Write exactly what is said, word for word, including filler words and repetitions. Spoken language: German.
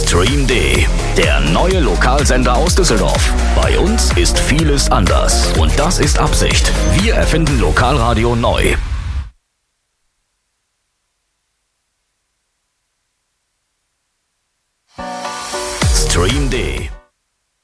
Stream D, der neue Lokalsender aus Düsseldorf. Bei uns ist vieles anders und das ist Absicht. Wir erfinden Lokalradio neu. Stream D.